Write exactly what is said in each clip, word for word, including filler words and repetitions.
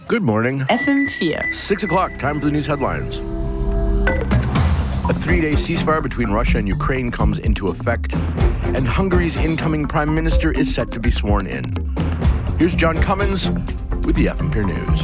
Good morning. F M four. Six o'clock, time for the news headlines. A three-day ceasefire between Russia and Ukraine comes into effect, and Hungary's incoming prime minister is set to be sworn in. Here's John Cummins with the F M four News.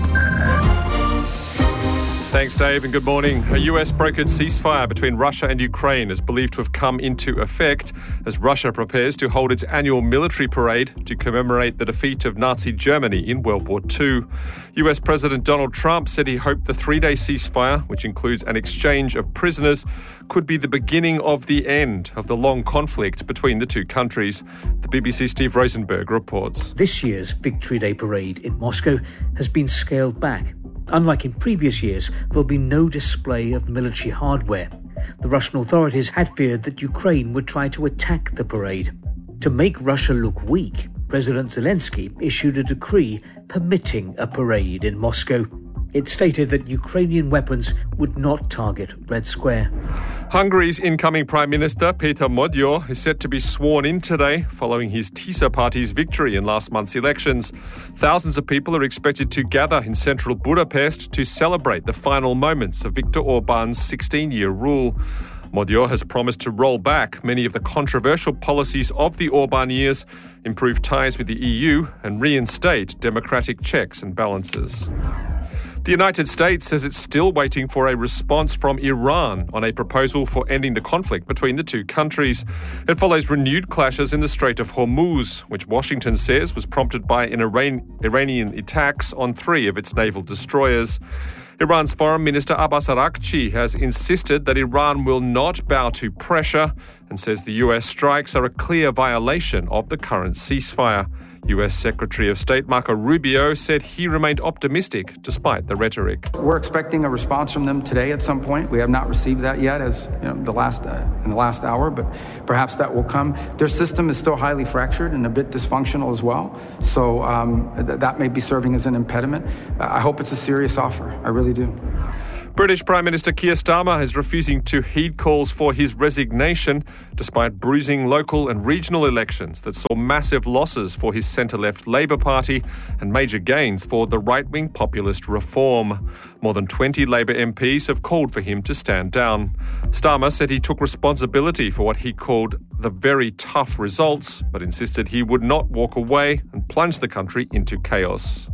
Thanks, Dave, and good morning. A U S-brokered ceasefire between Russia and Ukraine is believed to have come into effect as Russia prepares to hold its annual military parade to commemorate the defeat of Nazi Germany in World War Two. U S President Donald Trump said he hoped the three-day ceasefire, which includes an exchange of prisoners, could be the beginning of the end of the long conflict between the two countries. The B B C's Steve Rosenberg reports. This year's Victory Day parade in Moscow has been scaled back. Unlike in previous years, there'll be no display of military hardware. The Russian authorities had feared that Ukraine would try to attack the parade. To make Russia look weak, President Zelensky issued a decree permitting a parade in Moscow. It stated that Ukrainian weapons would not target Red Square. Hungary's incoming Prime Minister, Péter Magyar, is set to be sworn in today following his TISA party's victory in last month's elections. Thousands of people are expected to gather in central Budapest to celebrate the final moments of Viktor Orban's sixteen-year rule. Magyar has promised to roll back many of the controversial policies of the Orban years, improve ties with the E U, and reinstate democratic checks and balances. The United States says it's still waiting for a response from Iran on a proposal for ending the conflict between the two countries. It follows renewed clashes in the Strait of Hormuz, which Washington says was prompted by an Iran- Iranian attacks on three of its naval destroyers. Iran's Foreign Minister Abbas Araghchi has insisted that Iran will not bow to pressure and says the U S strikes are a clear violation of the current ceasefire. U S Secretary of State Marco Rubio said he remained optimistic despite the rhetoric. We're expecting a response from them today at some point. We have not received that yet as you know, the last uh, in the last hour, but perhaps that will come. Their system is still highly fractured and a bit dysfunctional as well, so um, th- that may be serving as an impediment. Uh, I hope it's a serious offer. I really do. British Prime Minister Keir Starmer is refusing to heed calls for his resignation despite bruising local and regional elections that saw massive losses for his centre-left Labour Party and major gains for the right-wing populist Reform. More than twenty Labour M Ps have called for him to stand down. Starmer said he took responsibility for what he called the very tough results, but insisted he would not walk away and plunge the country into chaos.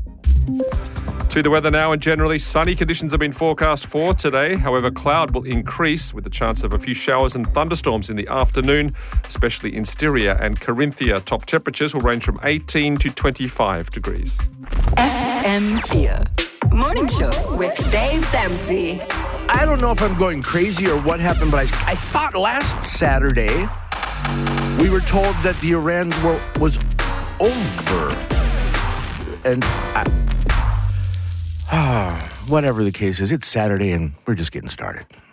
To the weather now, and generally sunny conditions have been forecast for today. However, cloud will increase with the chance of a few showers and thunderstorms in the afternoon, especially in Styria and Carinthia. Top temperatures will range from eighteen to twenty-five degrees. F M four. Morning Show with Dave Dempsey. I don't know if I'm going crazy or what happened, but I, I thought last Saturday we were told that the Iran war was over. And I, ah, whatever the case is, it's Saturday and we're just getting started.